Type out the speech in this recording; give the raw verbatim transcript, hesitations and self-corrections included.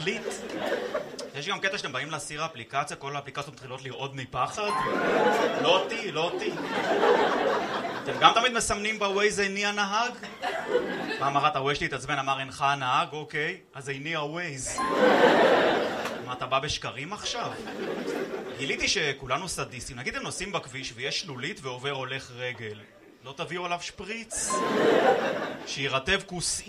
להחליט. יש גם קטע שאתם באים להסיר האפליקציה, כל האפליקציות מתחילות לרעוד מפחד. לא אותי, לא אותי. אתם גם תמיד מסמנים בווייז איני הנהג? פעם אחת הווייז שלי התעצבן, אמר אינך הנהג, אוקיי, אז איני הווייז. מה, אתה בא בשקרים עכשיו? גיליתי שכולנו סדיסטים. נגיד הם נוסעים בכביש ויש שלולית ועובר הולך רגל. לא תביאו עליו שפריץ? שירטב כוס